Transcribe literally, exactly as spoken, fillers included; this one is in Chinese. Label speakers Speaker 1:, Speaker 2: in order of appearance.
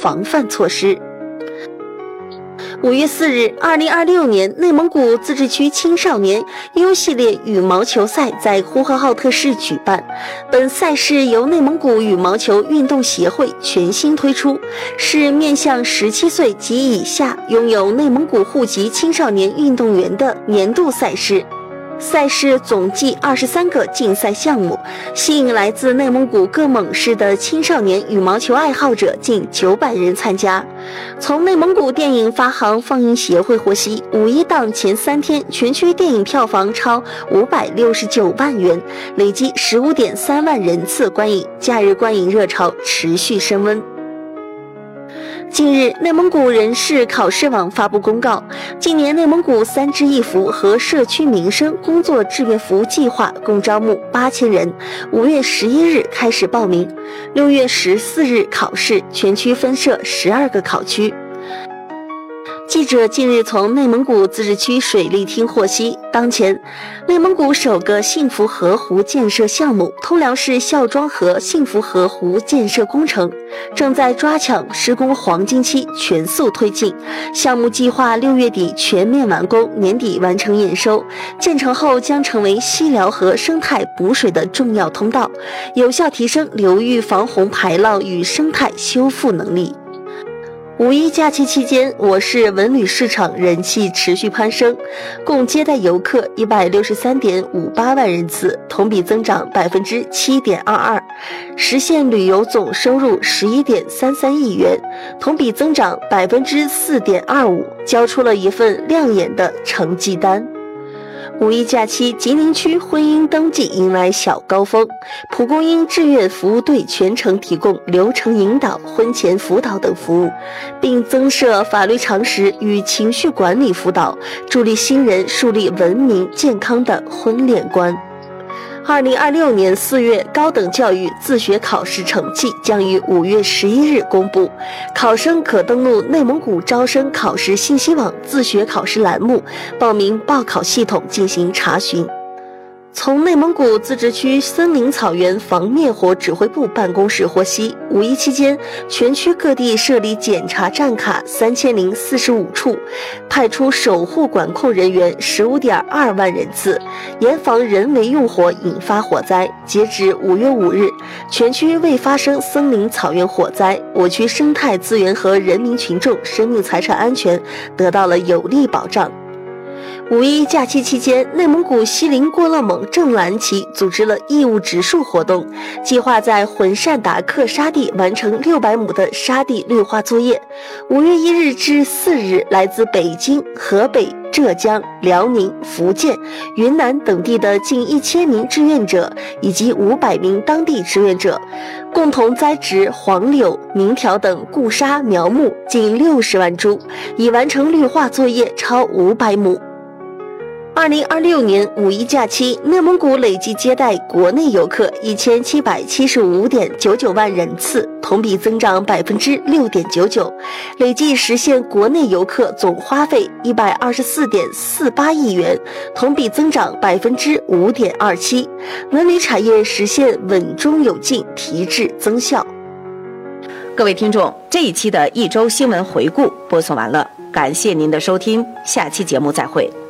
Speaker 1: 防范措施。五月四日，二零二六年内蒙古自治区青少年 U 系列羽毛球赛在呼和浩特市举办。本赛事由内蒙古羽毛球运动协会全新推出，是面向十七岁及以下拥有内蒙古户籍青少年运动员的年度赛事。赛事总计二十三个竞赛项目，吸引来自内蒙古各省市的青少年羽毛球爱好者近九百人参加。从内蒙古电影发行放映协会获悉，五一档前三天全区电影票房超五百六十九万元，累计十五点三万人次观影，假日观影热潮持续升温。近日，内蒙古人事考试网发布公告，今年内蒙古三支一扶和社区民生工作志愿服务计划共招募八千人，五月十一日开始报名，六月十四日考试，全区分设十二个考区。记者近日从内蒙古自治区水利厅获悉，当前内蒙古首个幸福河湖建设项目通辽市孝庄河幸福河湖建设工程正在抓抢施工黄金期，全速推进。项目计划六月底全面完工，年底完成验收。建成后将成为西辽河生态补水的重要通道，有效提升流域防洪排涝与生态修复能力。五一假期期间，我市文旅市场人气持续攀升，共接待游客一百六十三点五八万人次，同比增长百分之七点二二，实现旅游总收入十一点三三亿元，同比增长百分之四点二五，交出了一份亮眼的成绩单。五一假期，吉林区婚姻登记迎来小高峰，蒲公英志愿服务队全程提供流程引导、婚前辅导等服务，并增设法律常识与情绪管理辅导，助力新人树立文明健康的婚恋观。二零二六年四月，高等教育自学考试成绩将于五月十一日公布，考生可登录内蒙古招生考试信息网自学考试栏目，报名报考系统进行查询。从内蒙古自治区森林草原防灭火指挥部办公室获悉，五一期间，全区各地设立检查站卡三千零四十五处，派出守护管控人员十五点二万人次，严防人为用火引发火灾。截止五月五日，全区未发生森林草原火灾，我区生态资源和人民群众生命财产安全得到了有力保障。五一假期期间，内蒙古锡林郭勒盟正蓝旗组织了义务植树活动，计划在浑善达克沙地完成六百亩的沙地绿化作业。五月一日至四日，来自北京、河北、浙江、辽宁、福建、云南等地的近一千名志愿者以及五百名当地志愿者，共同栽植黄柳、鸣条等固沙苗木近六十万株，已完成绿化作业超五百亩。二零二六年五一假期，内蒙古累计接待国内游客一千七百七十五点九九万人次，同比增长百分之六点九九，累计实现国内游客总花费一百二十四点四八亿元，同比增长百分之五点二七。文旅产业实现稳中有进，提质增效。
Speaker 2: 各位听众，这一期的一周新闻回顾播送完了，感谢您的收听，下期节目再会。